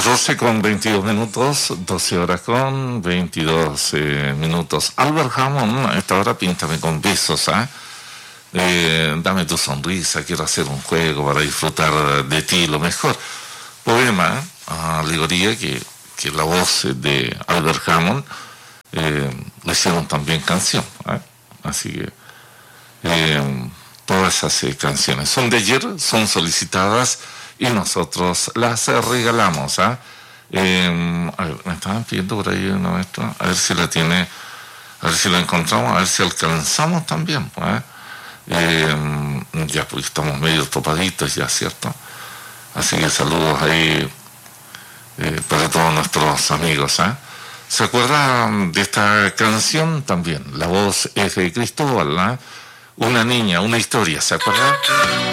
Las 12:22, 12 horas con 22 minutos. Albert Hammond, a esta hora píntame con besos, ¿ah? Dame tu sonrisa, quiero hacer un juego para disfrutar de ti lo mejor. Poema, alegoría que la voz de Albert Hammond le hicieron también canción, ¿eh? Así que todas esas canciones son de ayer, son solicitadas y nosotros las regalamos, ¿ah? A ver, me estaban pidiendo por ahí una maestra, a ver si la tiene, a ver si la encontramos, a ver si alcanzamos también, ¿eh? Ya pues estamos medio topaditos ya, ¿cierto? Así que saludos ahí para todos nuestros amigos, ¿eh? ¿Se acuerdan de esta canción también? La voz es de Cristóbal, ¿eh? Una niña, una historia, ¿se acuerdan?